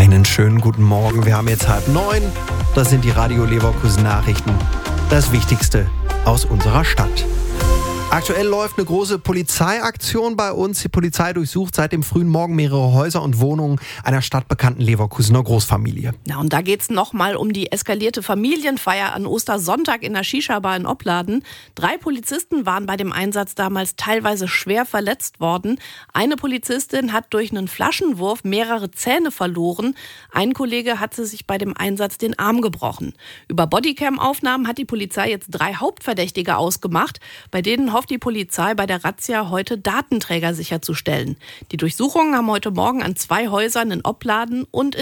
Einen schönen guten Morgen. Wir haben jetzt 8:30. Das sind die Radio Leverkusen Nachrichten. Das Wichtigste aus unserer Stadt. Aktuell läuft eine große Polizeiaktion bei uns. Die Polizei durchsucht seit dem frühen Morgen mehrere Häuser und Wohnungen einer stadtbekannten Leverkusener Großfamilie. Ja, und da geht's nochmal um die eskalierte Familienfeier an Ostersonntag in der Shisha-Bar in Opladen. 3 Polizisten waren bei dem Einsatz damals teilweise schwer verletzt worden. Eine Polizistin hat durch einen Flaschenwurf mehrere Zähne verloren. Ein Kollege hatte sich bei dem Einsatz den Arm gebrochen. Über Bodycam-Aufnahmen hat die Polizei jetzt 3 Hauptverdächtige ausgemacht, bei denen hofft die Polizei bei der Razzia heute Datenträger sicherzustellen. Die Durchsuchungen haben heute Morgen an 2 Häusern in Opladen und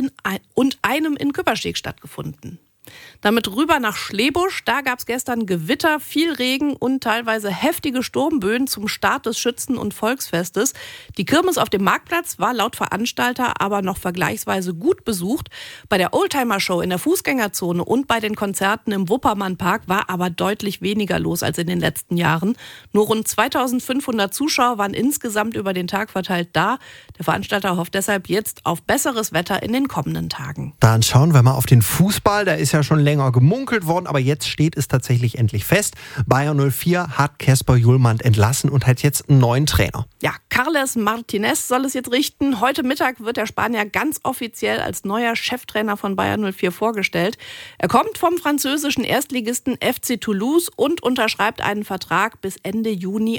einem in Küppersteg stattgefunden. Damit rüber nach Schlebusch, da gab es gestern Gewitter, viel Regen und teilweise heftige Sturmböen zum Start des Schützen- und Volksfestes. Die Kirmes auf dem Marktplatz war laut Veranstalter aber noch vergleichsweise gut besucht. Bei der Oldtimer-Show in der Fußgängerzone und bei den Konzerten im Wuppermannpark war aber deutlich weniger los als in den letzten Jahren. Nur rund 2500 Zuschauer waren insgesamt über den Tag verteilt da. Der Veranstalter hofft deshalb jetzt auf besseres Wetter in den kommenden Tagen. Dann schauen wir mal auf den Fußball. Da ist ja schon länger gemunkelt worden, aber jetzt steht es tatsächlich endlich fest. Bayer 04 hat Kasper Julmand entlassen und hat jetzt einen neuen Trainer. Ja, Carles Martinez soll es jetzt richten. Heute Mittag wird der Spanier ganz offiziell als neuer Cheftrainer von Bayer 04 vorgestellt. Er kommt vom französischen Erstligisten FC Toulouse und unterschreibt einen Vertrag bis Ende Juni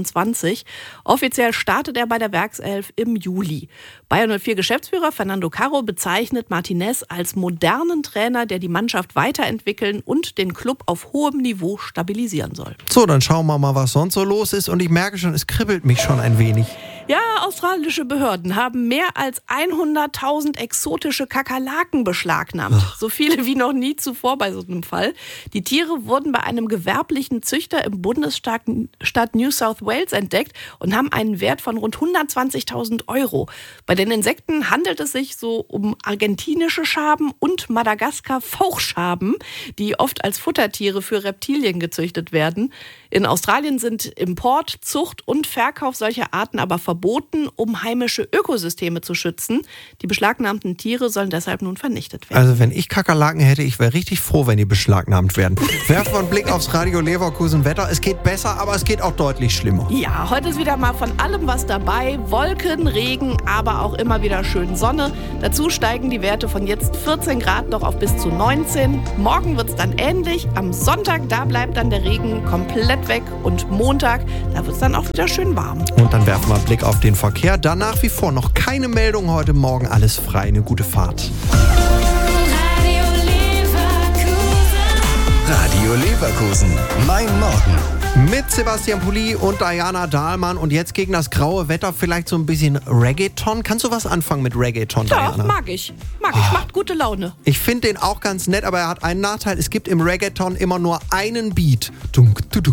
28. Offiziell startet er bei der Werkself im Juli. Bayer 04 Geschäftsführer Fernando Carro bezeichnet Martinez als modernen Trainer, der die Mannschaft weiterentwickeln und den Club auf hohem Niveau stabilisieren soll. So, dann schauen wir mal, was sonst so los ist. Und ich merke schon, es kribbelt mich schon ein wenig. Ja, australische Behörden haben mehr als 100.000 exotische Kakerlaken beschlagnahmt. So viele wie noch nie zuvor bei so einem Fall. Die Tiere wurden bei einem gewerblichen Züchter im Bundesstaat New South Wales entdeckt und haben einen Wert von rund 120.000 €. Bei den Insekten handelt es sich so um argentinische Schaben und Madagaskar-Fauchschaben, die oft als Futtertiere für Reptilien gezüchtet werden. In Australien sind Import, Zucht und Verkauf solcher Arten aber verboten, um heimische Ökosysteme zu schützen. Die beschlagnahmten Tiere sollen deshalb nun vernichtet werden. Also wenn ich Kakerlaken hätte, ich wäre richtig froh, wenn die beschlagnahmt werden. Werfen wir einen Blick aufs Radio Leverkusen Wetter. Es geht besser, aber es geht auch deutlich schlimmer. Ja, heute ist wieder mal von allem was dabei. Wolken, Regen, aber auch immer wieder schön Sonne. Dazu steigen die Werte von jetzt 14 Grad noch auf bis zu 19. Morgen wird es dann ähnlich. Am Sonntag, da bleibt dann der Regen komplett weg. Und Montag, da wird es dann auch wieder schön warm. Und dann werfen wir einen Blick auf den Verkehr. Da nach wie vor noch keine Meldung heute Morgen. Alles frei. Eine gute Fahrt. Radio Leverkusen. Mein Morgen. Mit Sebastian Pulli und Diana Dahlmann. Und jetzt gegen das graue Wetter vielleicht so ein bisschen Reggaeton. Kannst du was anfangen mit Reggaeton, Ja, Diana? mag ich. Macht gute Laune. Ich finde den auch ganz nett, aber er hat einen Nachteil. Es gibt im Reggaeton immer nur einen Beat. Dunk, du, du,